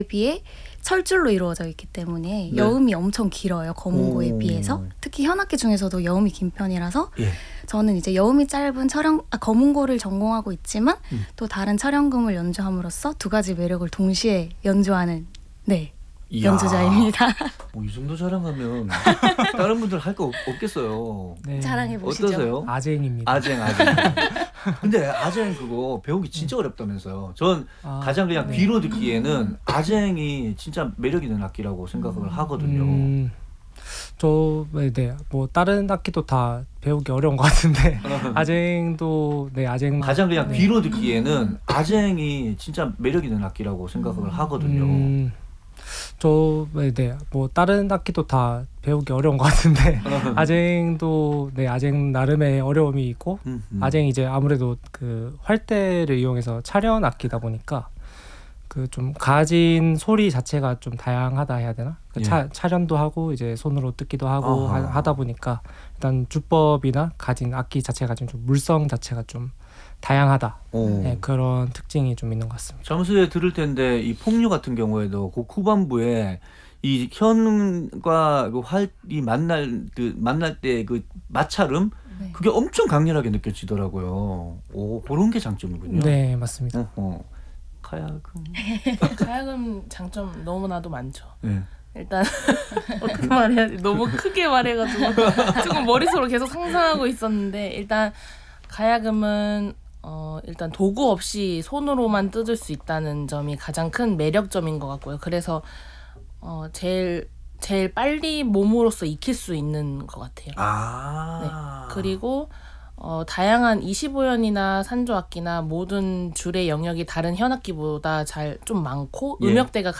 비해 철줄로 이루어져 있기 때문에 네. 여음이 엄청 길어요. 검은고에 비해서. 특히 현악기 중에서도 여음이 긴 편이라서 예. 저는 이제 여음이 짧은 검은고를 전공하고 있지만 또 다른 철연금을 연주함으로써 두 가지 매력을 동시에 연주하는 이야. 연주자입니다. 이 정도 자랑하면 다른 분들 할 거 없겠어요. 네. 자랑해 보시죠. 어떠세요? 아쟁입니다. 아쟁. 근데 아쟁 그거 배우기 진짜 어렵다면서요. 전 가장 그냥 네. 귀로 듣기에는 아쟁이 진짜 매력 있는 악기라고 생각을 하거든요. 뭐 다른 악기도 다 배우기 어려운 것 같은데 아쟁도 아쟁 가장 그냥 귀로 듣기에는 아쟁이 진짜 매력 있는 악기라고 생각을 하거든요. 뭐 다른 악기도 다 배우기 어려운 것 같은데 아쟁도 아쟁 나름의 어려움이 있고 아쟁 이제 아무래도 그 활대를 이용해서 차련 악기다 보니까 그 좀 가진 소리 자체가 좀 다양하다 해야 되나? 그 차련도 하고 이제 손으로 뜯기도 하고 하다 보니까 일단 주법이나 가진 악기 자체가 좀 물성 자체가 좀 다양하다. 네, 그런 특징이 좀 있는 것 같습니다. 잠시 후에 들을 텐데 이 폭류 같은 경우에도 그 후반부에 이 현과 그 활이 만날 때 그 마찰음 그게 엄청 강렬하게 느껴지더라고요. 그런 게 장점이군요. 네, 맞습니다. 가야금 장점 너무나도 많죠. 네. 일단 어떻게 말해야지 너무 크게 말해가지고 조금 머릿속으로 계속 상상하고 있었는데 일단 가야금은 일단 도구 없이 손으로만 뜯을 수 있다는 점이 가장 큰 매력점인 것 같고요. 그래서 제일 빨리 몸으로써 익힐 수 있는 것 같아요. 네. 그리고 다양한 25연이나 산조악기나 모든 줄의 영역이 다른 현악기보다 좀 많고 음역대가